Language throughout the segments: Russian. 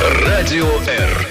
Радио Р.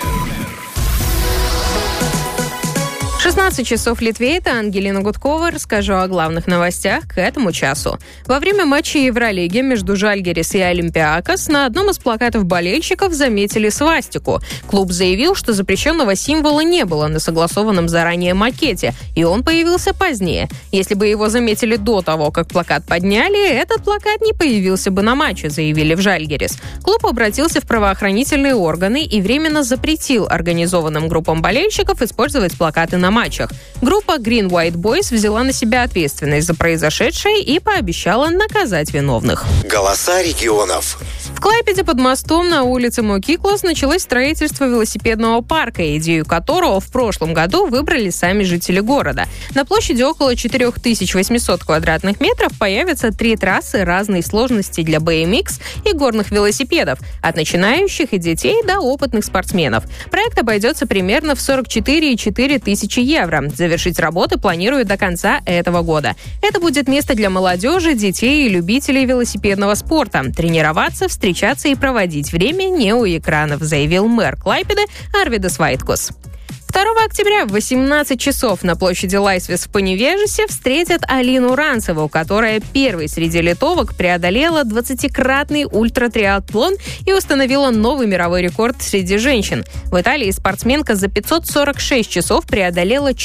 16 часов в Литве. Это Ангелина Гудкова. Расскажу о главных новостях к этому часу. Во время матча Евролиги между Žalgiris и Олимпиакос на одном из плакатов болельщиков заметили свастику. Клуб заявил, что запрещенного символа не было на согласованном заранее макете, и он появился позднее. Если бы его заметили до того, как плакат подняли, этот плакат не появился бы на матче, заявили в Žalgiris. Клуб обратился в правоохранительные органы и временно запретил организованным группам болельщиков использовать плакаты на матчах. Группа Green White Boys взяла на себя ответственность за произошедшее и пообещала наказать виновных. Голоса регионов. В Клайпеде под мостом на улице Мокиклос началось строительство велосипедного парка, идею которого в прошлом году выбрали сами жители города. На площади около 4800 квадратных метров появятся 3 трассы разной сложности для BMX и горных велосипедов, от начинающих и детей до опытных спортсменов. Проект обойдется примерно в 44,4 тысячи евро. Завершить работы планируют до конца этого года. Это будет место для молодежи, детей и любителей велосипедного спорта. Тренироваться, встречаться и проводить время не у экранов, заявил мэр Клайпеды Арвидас Вайткус. 2 октября в 18 часов на площади Лайсвес в Поневежесе встретят Алину Ранцеву, которая первой среди литовок преодолела 20-кратный ультратриатлон и установила новый мировой рекорд среди женщин. В Италии спортсменка за 546 часов преодолела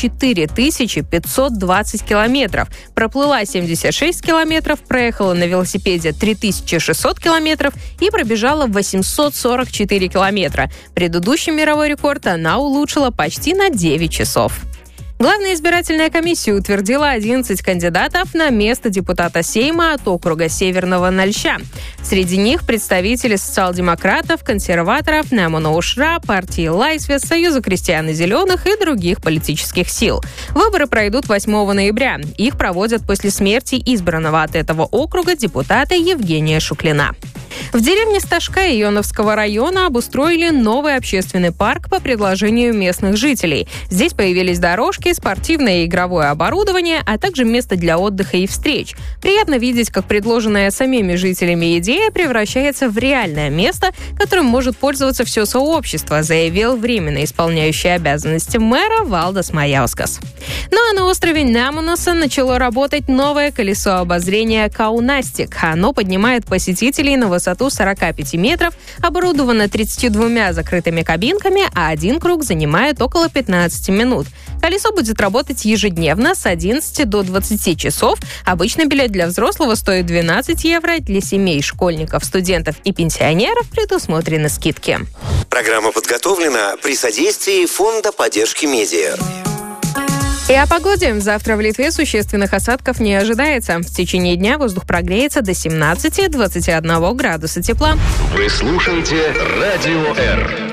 4520 километров, проплыла 76 километров, проехала на велосипеде 3600 километров и пробежала 844 километра. Предыдущий мировой рекорд она улучшила почти на 9 часов. Главная избирательная комиссия утвердила 11 кандидатов на место депутата Сейма от округа Северного Нальча. Среди них представители социал-демократов, консерваторов, Немуна Ушра, партии Лайсвес, Союза крестьян и зеленых и других политических сил. Выборы пройдут 8 ноября. Их проводят после смерти избранного от этого округа депутата Евгения Шуклина. В деревне Сташка Ионовского района обустроили новый общественный парк по предложению местных жителей. Здесь появились дорожки, спортивное и игровое оборудование, а также место для отдыха и встреч. Приятно видеть, как предложенная самими жителями идея превращается в реальное место, которым может пользоваться все сообщество, заявил временно исполняющий обязанности мэра Валдас Маjauskas. Ну а на острове Немунаса начало работать новое колесо обозрения Каунастик. Оно поднимает посетителей на высоту 45 метров, оборудовано 32 закрытыми кабинками, а один круг занимает около 15 минут. Колесо будет работать ежедневно с 11 до 20 часов. Обычно билет для взрослого стоит 12 евро. Для семей, школьников, студентов и пенсионеров предусмотрены скидки. Программа подготовлена при содействии Фонда поддержки медиа. И о погоде. Завтра в Литве существенных осадков не ожидается. В течение дня воздух прогреется до 17-21 градуса тепла. Вы слушаете Радио Р.